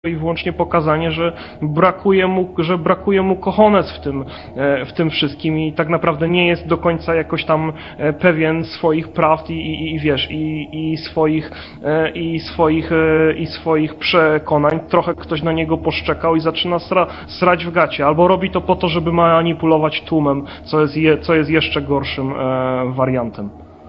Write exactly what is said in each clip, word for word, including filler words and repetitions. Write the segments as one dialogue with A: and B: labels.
A: i wyłącznie pokazanie, że brakuje mu, że brakuje mu cojones w tym, w tym wszystkim i tak naprawdę nie jest do końca jakoś tam pewien swoich prawd i, i, i wiesz, i, i swoich i swoich i swoich przekonań. Trochę ktoś na niego poszczekał i zaczyna sra, srać w gacie, albo robi to po to, żeby manipulować tłumem, co jest, je, co jest jeszcze gorszym e, wariantem.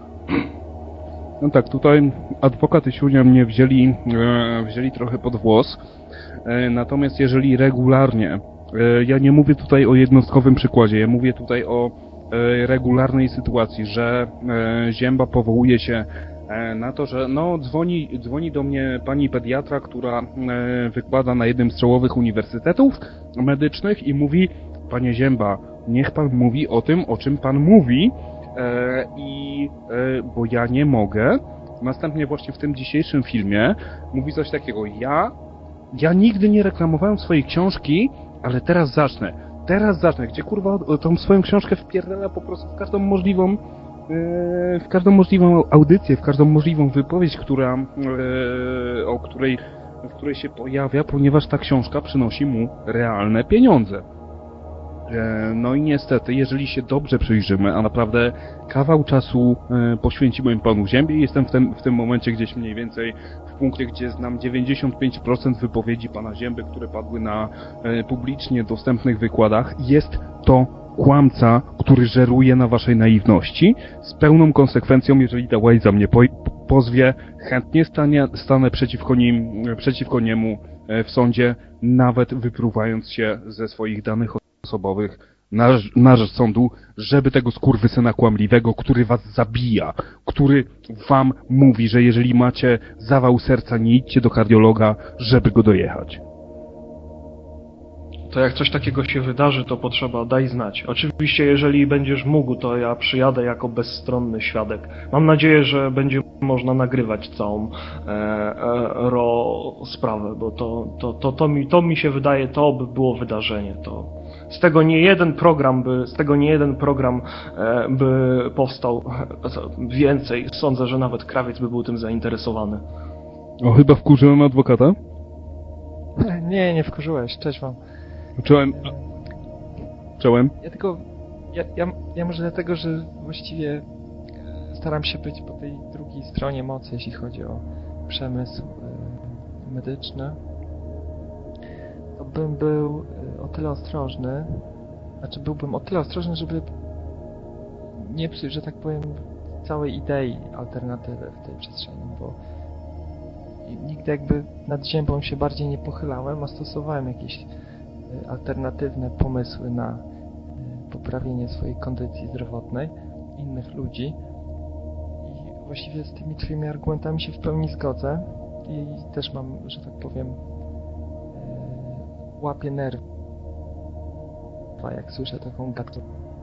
B: No tak, tutaj adwokat i Siunia mnie wzięli, e, wzięli trochę pod włos. Natomiast jeżeli regularnie, ja nie mówię tutaj o jednostkowym przykładzie, ja mówię tutaj o regularnej sytuacji, że Zięba powołuje się na to, że no dzwoni, dzwoni do mnie pani pediatra, która wykłada na jednym z czołowych uniwersytetów medycznych i mówi: panie Zięba, niech pan mówi o tym, o czym pan mówi, i bo ja nie mogę. Następnie właśnie w tym dzisiejszym filmie mówi coś takiego: ja Ja nigdy nie reklamowałem swojej książki, ale teraz zacznę. Teraz zacznę, gdzie kurwa tą swoją książkę wpierdala po prostu w każdą możliwą yy, w każdą możliwą audycję, w każdą możliwą wypowiedź, która yy, o której w której się pojawia, ponieważ ta książka przynosi mu realne pieniądze. No i niestety, jeżeli się dobrze przyjrzymy, a naprawdę kawał czasu poświęciłem panu Ziębie, jestem w tym, w tym momencie gdzieś mniej więcej w punkcie, gdzie znam dziewięćdziesiąt pięć procent wypowiedzi pana Zięby, które padły na publicznie dostępnych wykładach. Jest to kłamca, który żeruje na waszej naiwności. Z pełną konsekwencją, jeżeli ta Łajza mnie po, pozwie, chętnie stanie, stanę przeciwko nim, przeciwko niemu w sądzie, nawet wypruwając się ze swoich danych osobowych na, na rzecz sądu, żeby tego skurwysyna kłamliwego, który was zabija, który wam mówi, że jeżeli macie zawał serca, nie idźcie do kardiologa, żeby go dojechać.
A: To jak coś takiego się wydarzy, to potrzeba, daj znać. Oczywiście, jeżeli będziesz mógł, to ja przyjadę jako bezstronny świadek. Mam nadzieję, że będzie można nagrywać całą e, e, ro sprawę, bo to, to, to, to, mi, to mi się wydaje, to by było wydarzenie. To z tego nie jeden program by, z tego nie jeden program e, by powstał więcej. Sądzę, że nawet Krawiec by był tym zainteresowany.
B: O, chyba wkurzyłem adwokata?
C: Nie, nie wkurzyłeś. Cześć wam.
B: Czołem. Czołem.
C: Ja tylko... Ja, ja, ja może dlatego, że właściwie staram się być po tej drugiej stronie mocy, jeśli chodzi o przemysł y, medyczny. To bym był y, o tyle ostrożny, znaczy byłbym o tyle ostrożny, żeby nie psuć, że tak powiem, całej idei alternatywy w tej przestrzeni, bo nigdy jakby nad Ziębą się bardziej nie pochylałem, a stosowałem jakieś alternatywne pomysły na poprawienie swojej kondycji zdrowotnej innych ludzi i właściwie z tymi twoimi argumentami się w pełni zgodzę i też mam, że tak powiem, łapię nerwy, jak słyszę taką gadkę.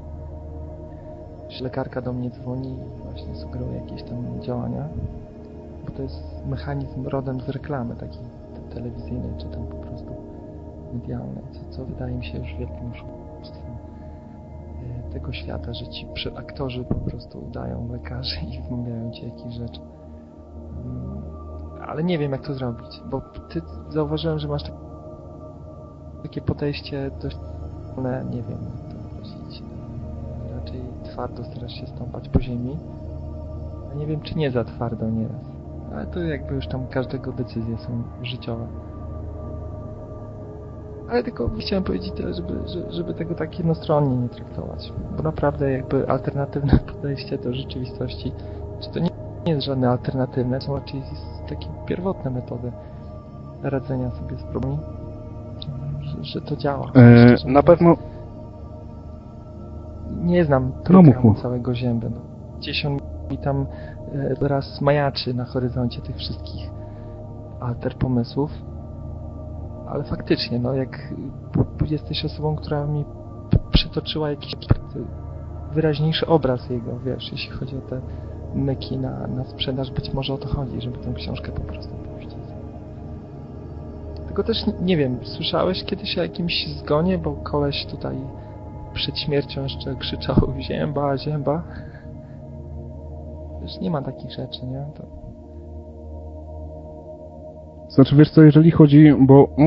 C: Lekarka do mnie dzwoni i właśnie sugeruje jakieś tam działania, bo to jest mechanizm rodem z reklamy takiej telewizyjnej, czy tam po prostu medialnej, co, co wydaje mi się już wielkim oszustwem tego świata, że ci aktorzy po prostu udają lekarzy i wmawiają ci jakieś rzeczy. Ale nie wiem, jak to zrobić, bo ty zauważyłem, że masz takie podejście dość, nie wiem, jak to określić, raczej twardo starasz się stąpać po ziemi, a nie wiem, czy nie za twardo nieraz, ale to jakby już tam każdego decyzje są życiowe. Ale tylko chciałem powiedzieć tyle, żeby, żeby tego tak jednostronnie nie traktować. Bo naprawdę jakby alternatywne podejście do rzeczywistości, czy to nie, nie jest żadne alternatywne, są raczej takie pierwotne metody radzenia sobie z problemami, że, że to działa.
B: Eee, że na pewno...
C: Nie znam programu no, całego Zięby. No. Gdzieś on mi tam e, raz majaczy na horyzoncie tych wszystkich alter pomysłów. Ale faktycznie, no jak jesteś osobą, która mi przytoczyła jakiś wyraźniejszy obraz jego, wiesz, jeśli chodzi o te myki na, na sprzedaż, być może o to chodzi, żeby tę książkę po prostu puścić. Tylko też, nie wiem, słyszałeś kiedyś o jakimś zgonie, bo koleś tutaj przed śmiercią jeszcze krzyczał Zięba, Zięba. Wiesz, nie ma takich rzeczy, nie? To...
B: Znaczy, wiesz co, jeżeli chodzi, bo